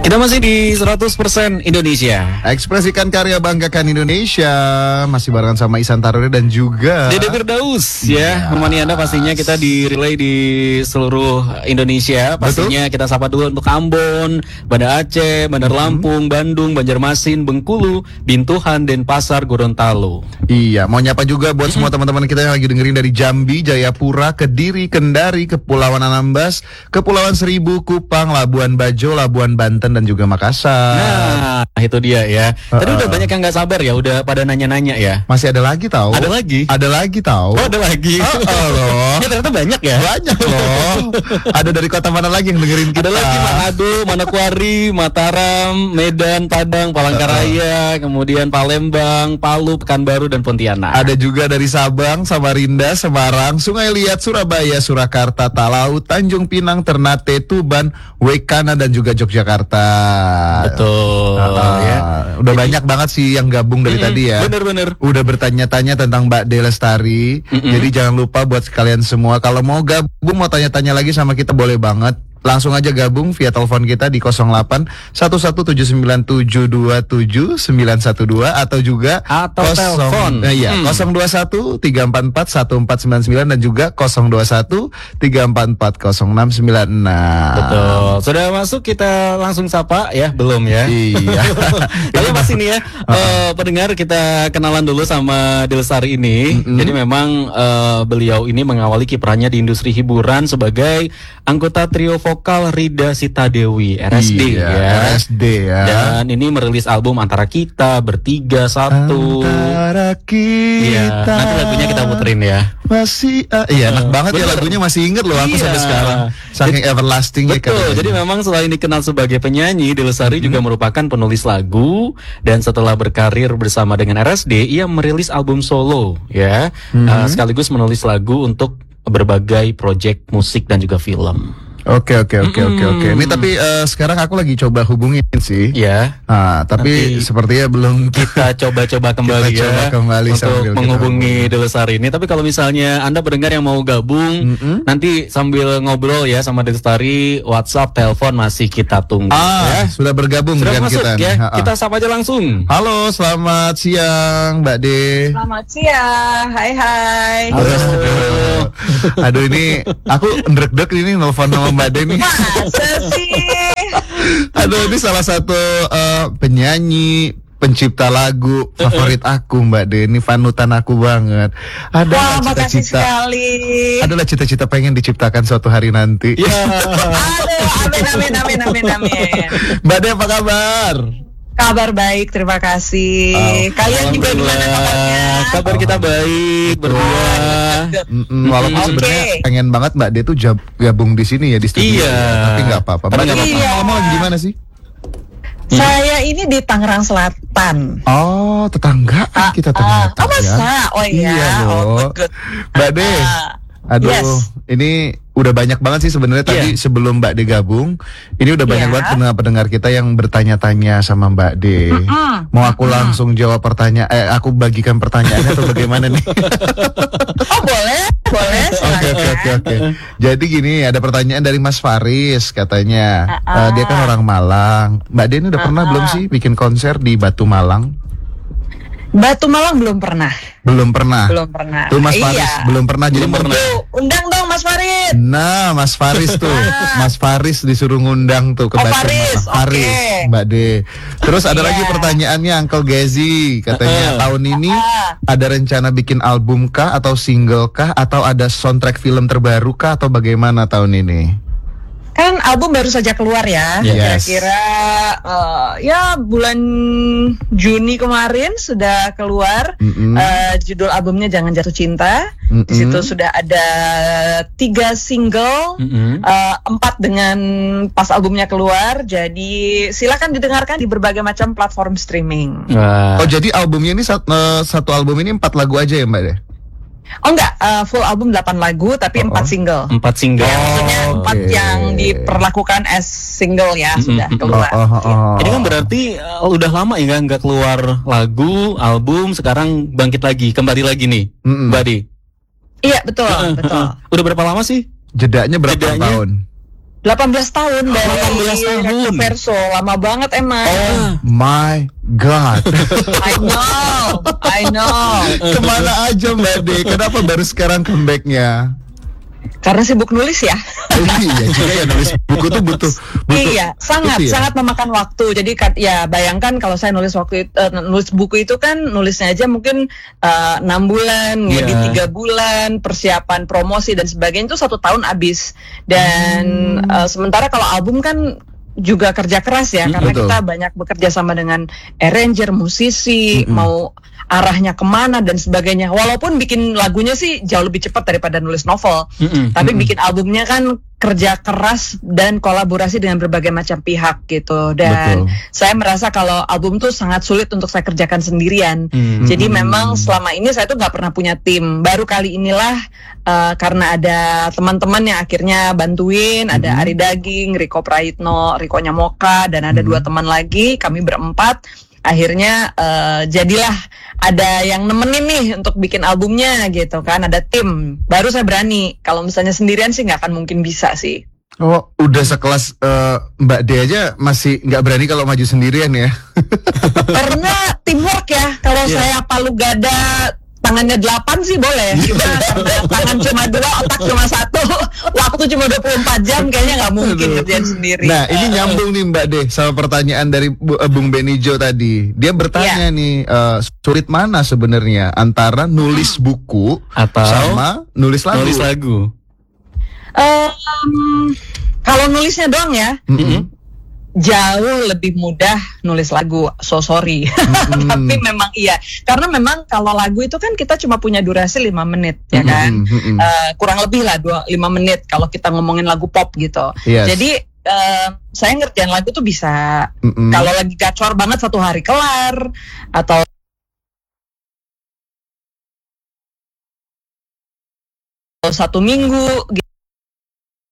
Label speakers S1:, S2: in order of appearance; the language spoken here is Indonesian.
S1: Kita masih di 100% Indonesia.
S2: Ekspresikan karya, banggakan Indonesia. Masih barengan sama Ihsan Taruri dan juga
S1: Dede Firdaus ya. Menemani Anda pastinya kita di relay di seluruh Indonesia. Pastinya kita sapa dulu untuk Ambon, Banda Aceh, Bandar Lampung, Bandung, Banjarmasin, Bengkulu, Bintuhan, Denpasar, Gorontalo.
S2: Iya, mau nyapa juga buat semua teman-teman kita yang lagi dengerin dari Jambi, Jayapura, Kediri, Kendari, Kepulauan Anambas, Kepulauan Seribu, Kupang, Labuan Bajo, Labuan Banten, dan juga Makassar.
S1: Nah, itu dia ya. Tadi udah banyak yang nggak sabar ya, udah pada nanya-nanya ya.
S2: Masih ada lagi tahu?
S1: Ada lagi?
S2: Ada lagi tahu?
S1: Oh, ada lagi.
S2: Loh.
S1: Ya, ternyata banyak ya.
S2: Banyak loh. Ada dari kota mana lagi yang dengerin kita?
S1: Ada lagi Manado, Manokwari, Mataram, Medan, Padang, Palangkaraya, kemudian Palembang, Palu, Pekanbaru, dan Pontianak.
S2: Ada juga dari Sabang, Samarinda, Semarang, Sungai Liat, Surabaya, Surakarta, Talau, Tanjung Pinang, Ternate, Tuban, Wekana, dan juga Yogyakarta.
S1: Betul.
S2: Ya. Udah banyak banget sih yang gabung dari tadi ya.
S1: Bener-bener.
S2: Udah bertanya-tanya tentang Mbak De Lestari. Jadi jangan lupa buat kalian semua, kalau mau gabung, mau tanya-tanya lagi sama kita, boleh banget. Langsung aja gabung via telepon kita di 08 1179727 912 atau juga
S1: telepon
S2: 021 344 1499 dan juga 021 344 0696.
S1: Betul. Sudah masuk, kita langsung sapa ya? Belum ya?
S2: Iya.
S1: Tapi pas ini ya, pendengar, kita kenalan dulu sama De Lestari ini. Jadi memang beliau ini mengawali kiprahnya di industri hiburan sebagai anggota trio vokal Rida Sita Dewi, RSD ya.
S2: RSD ya.
S1: Dan ini merilis album Antara Kita, Bertiga, Satu.
S2: Antara kita.
S1: Iya, nanti lagunya kita puterin ya.
S2: Masih iya, enak banget ya lagunya, masih inget loh aku sampai sekarang. Saking everlasting ya.
S1: Betul. Jadi memang selain dikenal sebagai penyanyi, De Lestari juga merupakan penulis lagu, dan setelah berkarir bersama dengan RSD, ia merilis album solo ya. Sekaligus menulis lagu untuk berbagai proyek musik dan juga film.
S2: Oke. Ini tapi sekarang aku lagi coba hubungin sih.
S1: Ya.
S2: Tapi sepertinya belum
S1: kita coba kembali untuk menghubungi De Lestari ini. Tapi kalau misalnya Anda pendengar yang mau gabung, nanti sambil ngobrol ya sama De Lestari, WhatsApp, telepon masih kita tunggu. Ya.
S2: Sudah bergabung
S1: Sudah
S2: dengan
S1: masuk,
S2: kita.
S1: Ya. Kita sapa aja langsung.
S2: Halo, selamat siang Mbak De.
S3: Selamat siang, hai.
S2: Aduh, ini aku ndrek-ndrek ini nelfon sama Mbak De nih.
S3: Masa sih?
S2: Aduh, ini salah satu penyanyi, pencipta lagu favorit aku, Mbak De. Ini panutan aku banget.
S3: Wah, makasih sekali.
S2: Adalah cita-cita pengen diciptakan suatu hari nanti.
S1: Ya.
S3: Aduh, amin.
S2: Mbak De, apa kabar?
S3: Kabar baik, terima kasih. Kalian juga gimana kabarnya?
S1: Kabar kita baik, berdua.
S2: Walaupun sebenarnya pengen banget Mbak De tuh gabung di sini ya, di studio.
S1: Iya.
S2: Tapi nggak apa-apa. Mbak De, ngomong gimana sih?
S3: Saya ini di Tangerang Selatan.
S2: Oh, tetanggaan kita ternyata.
S3: Oh, masa? Oh iya. Good.
S2: Mbak De, aduh,
S3: Yes.
S2: ini udah banyak banget sih sebenarnya tadi sebelum Mbak De gabung. Ini udah banyak banget pendengar kita yang bertanya-tanya sama Mbak De. Mau aku langsung jawab pertanyaan? aku bagikan pertanyaannya atau bagaimana nih?
S3: Oh, boleh.
S2: Oke. Jadi gini, ada pertanyaan dari Mas Faris katanya. Dia kan orang Malang. Mbak De ini udah pernah belum sih bikin konser di Batu Malang?
S3: Batu Malang belum pernah.
S2: Belum pernah.
S3: Tuh
S2: Mas Faris belum pernah. Jadi
S3: undang dong Mas Faris.
S2: Nah, Mas Faris tuh. Mas Faris disuruh ngundang tuh ke Batu Malang. Faris, Mbak De. Terus ada lagi pertanyaannya Uncle Gezi, katanya tahun ini ada rencana bikin album kah atau single kah atau ada soundtrack film terbaru kah atau bagaimana tahun ini?
S3: Kan album baru saja keluar ya.
S2: Yes.
S3: Kira-kira ya bulan Juni kemarin sudah keluar. Judul albumnya Jangan Jatuh Cinta. Di situ sudah ada 3 single, 4 dengan pas albumnya keluar. Jadi silakan didengarkan di berbagai macam platform streaming.
S2: Oh, jadi albumnya ini satu album ini 4 lagu aja ya, Mbak De?
S3: Oh enggak, full album 8 lagu tapi 4 single.
S1: 4 single.
S3: Maksudnya 4 yang diperlakukan as single ya sudah keluar.
S1: Ini kan berarti udah lama ya nggak keluar lagu, album, sekarang bangkit lagi, kembali lagi nih, Mbak De.
S3: Iya betul.
S1: Udah berapa lama sih?
S2: Jedanya berapa tahun?
S3: 18 tahun dari
S1: 18 tahun.
S3: Recto Verso, lama banget emang.
S2: Oh my God.
S3: I know.
S2: Kemana aja Mbak De? Kenapa baru sekarang comebacknya?
S3: Karena sibuk nulis ya.
S2: Iya juga ya, nulis buku tuh butuh
S3: Iya, sangat
S2: itu ya?
S3: sangat memakan waktu. Jadi ya bayangkan kalau saya nulis nulis buku itu kan nulisnya aja mungkin 6 bulan, ngedit 3 bulan, persiapan promosi dan sebagainya itu 1 tahun habis. Dan sementara kalau album kan juga kerja keras ya, karena
S2: betul.
S3: kita banyak bekerja sama dengan arranger, musisi, mau arahnya kemana dan sebagainya. Walaupun bikin lagunya sih jauh lebih cepat daripada nulis novel, tapi bikin albumnya kan kerja keras dan kolaborasi dengan berbagai macam pihak gitu. Dan saya merasa kalau album tuh sangat sulit untuk saya kerjakan sendirian. Jadi memang selama ini saya tuh nggak pernah punya tim. Baru kali inilah karena ada teman-teman yang akhirnya bantuin, ada Ari Daging, Riko Praitno, Riko Nyamoka, dan ada 2 teman lagi, kami berempat. Akhirnya jadilah ada yang nemenin nih untuk bikin albumnya gitu kan, ada tim. Baru saya berani. Kalau misalnya sendirian sih nggak akan mungkin bisa sih.
S2: Oh, udah sekelas Mbak De aja masih nggak berani kalau maju sendirian ya?
S3: Karena teamwork ya. Kalau saya palu gada tangannya 8 sih boleh. Cuma karena tangan cuma 2, otak cuma 1, waktu cuma 24 jam, kayaknya nggak mungkin kerjain sendiri.
S2: Nah, ini nyambung nih Mbak De sama pertanyaan dari Bung Benijo tadi. Dia bertanya nih, sulit mana sebenarnya antara nulis buku
S1: atau
S2: sama nulis lagu?
S1: Nulis lagu.
S3: Kalau nulisnya doang ya, jauh lebih mudah nulis lagu, so sorry. Tapi memang iya, karena memang kalau lagu itu kan kita cuma punya durasi 5 menit ya kan, kurang lebih lah 5 menit kalau kita ngomongin lagu pop gitu. Jadi saya ngerjain lagu tuh bisa kalau lagi gacor banget 1 hari kelar, atau 1 minggu